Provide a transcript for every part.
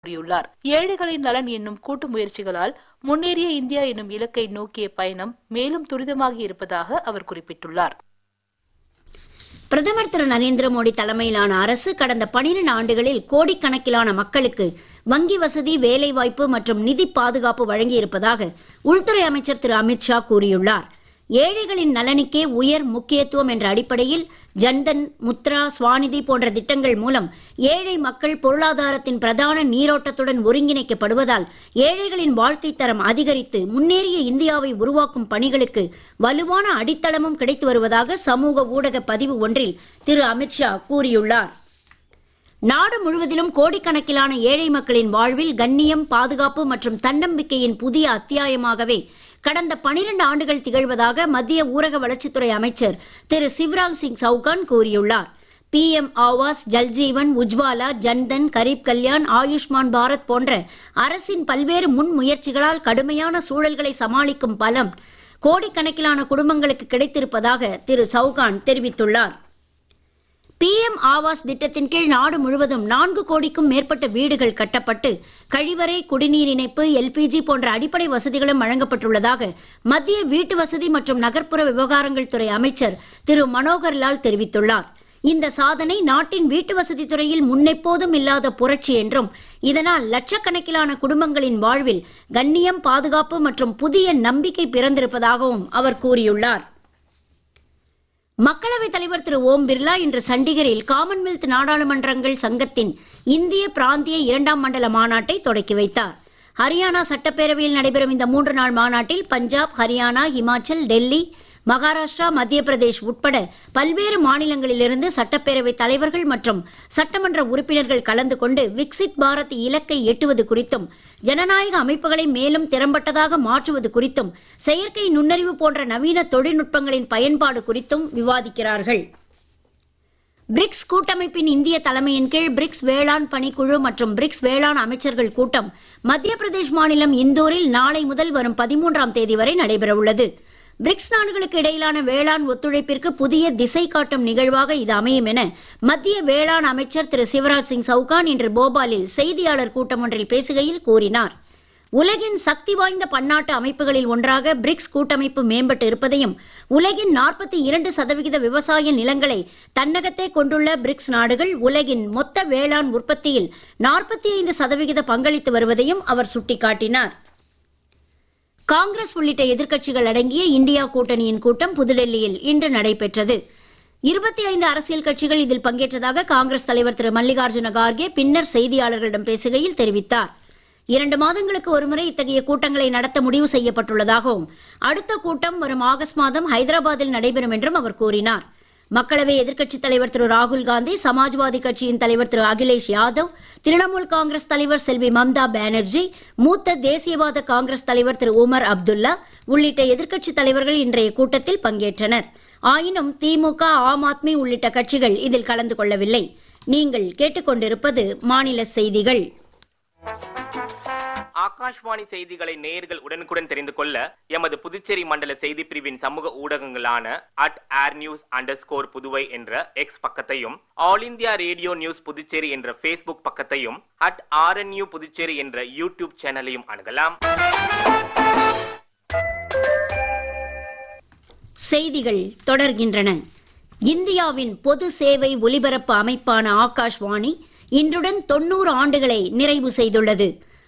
கூறியுள்ளார். ஏழைகளின் நலன் என்னும் கூட்டு முயற்சிகளால் முன்னேறிய இந்தியா என்னும் இலக்கை நோக்கிய பயணம் மேலும் துரிதமாகி இருப்பதாக அவர் குறிப்பிட்டுள்ளார். பிரதமர் திரு நரேந்திர மோடி தலைமையிலான அரசு கடந்த 12 ஆண்டுகளில் கோடிக்கணக்கிலான மக்களுக்கு வங்கி வசதி, வேலைவாய்ப்பு மற்றும் நிதி பாதுகாப்பு வழங்கியிருப்பதாக உள்துறை அமைச்சர் திரு அமித்ஷா கூறியுள்ளார். ஏழைகளின் நலனுக்கே உயர் முக்கியத்துவம் என்ற அடிப்படையில் ஜன்தன், முத்ரா, ஸ்வாநிதி போன்ற திட்டங்கள் மூலம் ஏழை மக்கள் பொருளாதாரத்தின் பிரதான நீரோட்டத்துடன் ஒருங்கிணைக்கப்படுவதால் ஏழைகளின் வாழ்க்கை தரம் அதிகரித்து முன்னேறிய இந்தியாவை உருவாக்கும் பணிகளுக்கு வலுவான அடித்தளமும் கிடைத்து வருவதாக சமூக ஊடக பதிவு ஒன்றில் திரு அமித்ஷா கூறியுள்ளார். நாடு முழுவதிலும் கோடிக்கணக்கிலான ஏழை மக்களின் வாழ்வில் கண்ணியம், பாதுகாப்பு மற்றும் தன்னம்பிக்கையின் புதிய அத்தியாயமாகவே கடந்த 12 ஆண்டுகள் திகழ்வதாக மத்திய ஊரக வளர்ச்சித்துறை அமைச்சர் திரு சிவராஜ் சிங் சௌகான் கூறியுள்ளார். PM ஆவாஸ், ஜல்ஜீவன், உஜ்வாலா, ஜன்தன், கரீப் கல்யாண், ஆயுஷ்மான் பாரத் போன்ற அரசின் பல்வேறு முன் முயற்சிகளால் கடுமையான சூழல்களை சமாளிக்கும் பலம் கோடிக்கணக்கிலான குடும்பங்களுக்கு கிடைத்திருப்பதாக திரு சௌகான் தெரிவித்துள்ளார். PM ஆவாஸ் திட்டத்தின் கீழ் நாடு முழுவதும் 4 கோடிக்கும் மேற்பட்ட வீடுகள் கட்டப்பட்டு கழிவறை, குடிநீர் இணைப்பு, LPG போன்ற அடிப்படை வசதிகளும் வழங்கப்பட்டுள்ளதாக மத்திய வீட்டு வசதி மற்றும் நகர்ப்புற விவகாரங்கள் துறை அமைச்சர் திரு மனோகர் லால் தெரிவித்துள்ளார். இந்த சாதனை நாட்டின் வீட்டு வசதி துறையில் முன்னெப்போதும் இல்லாத புரட்சி என்றும் இதனால் லட்சக்கணக்கிலான குடும்பங்களின் வாழ்வில் கண்ணியம், பாதுகாப்பு மற்றும் புதிய நம்பிக்கை பிறந்திருப்பதாகவும் அவர் கூறியுள்ளார். மக்களவைத் தலைவர் திரு ஓம் பிர்லா இன்று சண்டிகரில் காமன்வெல்த் நாடாளுமன்றங்கள் சங்கத்தின் இந்திய பிராந்திய 2ஆம் மண்டல மாநாட்டை தொடக்கி வைத்தார். ஹரியானா சட்டப்பேரவையில் நடைபெறும் இந்த 3 நாள் மாநாட்டில் பஞ்சாப், ஹரியானா, ஹிமாச்சல், டெல்லி, மகாராஷ்டிரா, மத்திய பிரதேஷ் உட்பட பல்வேறு மாநிலங்களிலிருந்து சட்டப்பேரவை தலைவர்கள் மற்றும் சட்டமன்ற உறுப்பினர்கள் கலந்து கொண்டு விக்சித் பாரத் இலக்கை எட்டுவது குறித்தும், ஜனநாயக அமைப்புகளை மேலும் திறம்பட்டதாக மாற்றுவது குறித்தும், செயற்கை நுண்ணறிவு போன்ற நவீன தொழில்நுட்பங்களின் பயன்பாடு குறித்தும் விவாதிக்கிறார்கள். பிரிக்ஸ் கூட்டமைப்பின் இந்திய தலைமையின் கீழ் பிரிக்ஸ் வேளாண் பணிக்குழு மற்றும் பிரிக்ஸ் வேளாண் அமைச்சர்கள் கூட்டம் மத்திய பிரதேஷ் மாநிலம் இந்தூரில் நாளை முதல் வரும் 13ஆம் தேதி வரை நடைபெறவுள்ளது. பிரிக்ஸ் நாடுகளுக்கு இடையிலான வேளாண் ஒத்துழைப்பிற்கு புதிய திசை காட்டும் நிகழ்வாக இது அமையும் என மத்திய வேளாண் அமைச்சர் திரு சிவராஜ் சிங் சௌகான் இன்று போபாலில் செய்தியாளர் கூட்டம் ஒன்றில் பேசுகையில் கூறினார். உலகின் சக்தி வாய்ந்த பன்னாட்டு அமைப்புகளில் ஒன்றாக பிரிக்ஸ் கூட்டமைப்பு மேம்பட்டு இருப்பதையும், உலகின் 42% விவசாய நிலங்களை தன்னகத்தே கொண்டுள்ள பிரிக்ஸ் நாடுகள் உலகின் மொத்த வேளாண் உற்பத்தியில் 45% பங்களித்து வருவதையும் அவர் சுட்டிக்காட்டினார். காங்கிரஸ் உள்ளிட்ட எதிர்க்கட்சிகள் அடங்கிய இந்தியா கூட்டணியின் கூட்டம் புதுடெல்லியில் இன்று நடைபெற்றது. 25 அரசியல் கட்சிகள் இதில் பங்கேற்றதாக காங்கிரஸ் தலைவர் திரு மல்லிகார்ஜுன கார்கே பின்னர் செய்தியாளர்களிடம் பேசுகையில் தெரிவித்தார். 2 மாதங்களுக்கு ஒருமுறை இத்தகைய கூட்டங்களை நடத்த முடிவு செய்யப்பட்டுள்ளதாகவும் அடுத்த கூட்டம் வரும் ஆகஸ்ட் மாதம் ஹைதராபாத்தில் நடைபெறும் என்றும் அவர் கூறினார். மக்களவை எதிர்க்கட்சித் தலைவர் திரு ராகுல் காந்தி, சமாஜ்வாதி கட்சியின் தலைவர் திரு அகிலேஷ் யாதவ், திரிணாமுல் காங்கிரஸ் தலைவர் செல்வி மம்தா பானர்ஜி, மூத்த தேசியவாத காங்கிரஸ் தலைவர் திரு உமர் அப்துல்லா உள்ளிட்ட எதிர்க்கட்சித் தலைவர்கள் இன்றைய கூட்டத்தில் பங்கேற்றனர். ஆயினும் திமுக, ஆம் ஆத்மி உள்ளிட்ட கட்சிகள் இதில் கலந்து கொள்ளவில்லை. நீங்கள் கேட்டுக்கொண்டிருப்பது மாநில செய்திகள். ஆகாஷ்வாணி செய்திகளை நேயர்கள் உடனுக்குடன் தெரிந்து கொள்ள எமது புதுச்சேரி மண்டல செய்தி பிரிவின் சமூக ஊடகங்களான @airnews_புதுவை என்ற எக்ஸ் பக்கத்தையும், all India radio news Puducherry என்ற பேஸ்புக் பக்கத்தையும், @RNU புதுச்சேரி என்ற யூடியூப் சேனலையும் அணுகலாம். செய்திகள் தொடர்கின்றன. இந்தியாவின் பொது சேவை ஒலிபரப்பு அமைப்பான ஆகாஷ்வாணி இன்றுடன் 90 ஆண்டுகளை நிறைவு செய்துள்ளது.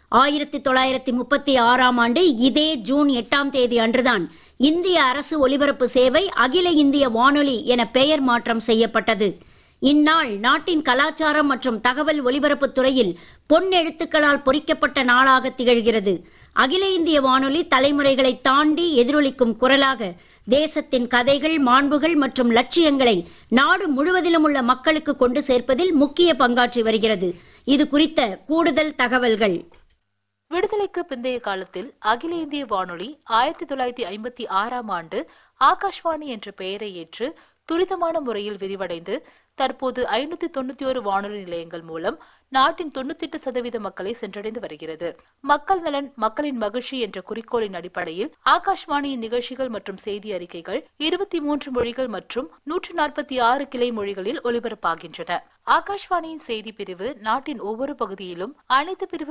1936ஆம் ஆண்டு இதே ஜூன் 8ஆம் தேதி அன்றுதான் இந்திய அரசு ஒலிபரப்பு சேவை அகில இந்திய வானொலி என பெயர் மாற்றம் செய்யப்பட்டது. இந்நாள் நாட்டின் கலாச்சாரம் மற்றும் தகவல் ஒலிபரப்புத் துறையில் பொன்னெழுத்துக்களால் பொறிக்கப்பட்ட நாளாக திகழ்கிறது. அகில இந்திய வானொலி தலைமுறைகளை தாண்டி எதிரொலிக்கும் குரலாக தேசத்தின் கதைகள், மாண்புகள் மற்றும் லட்சியங்களை நாடு முழுவதிலும் உள்ள மக்களுக்கு கொண்டு சேர்ப்பதில் முக்கிய பங்காற்றி வருகிறது. இது குறித்த கூடுதல் தகவல்கள். விடுதலைக்கு பிந்தைய காலத்தில் அகில இந்திய வானொலி 1956ஆம் ஆண்டு ஆகாஷ்வாணி என்ற பெயரை ஏற்று துரிதமான முறையில் விரிவடைந்து தற்போது 591 வானொலி நிலையங்கள் மூலம் நாட்டின் 98% மக்களை சென்றடைந்து வருகிறது. மக்கள் நலன், மக்களின் மகிழ்ச்சி என்ற குறிக்கோளின் அடிப்படையில் ஆகாஷ்வாணியின் நிகழ்ச்சிகள் மற்றும் செய்தி அறிக்கைகள் 23 மொழிகள் மற்றும் 146 கிளை மொழிகளில் ஒலிபரப்பாகின்றன. ஆகாஷ்வாணியின் செய்தி பிரிவு நாட்டின் ஒவ்வொரு பகுதியிலும் அனைத்து பிரிவு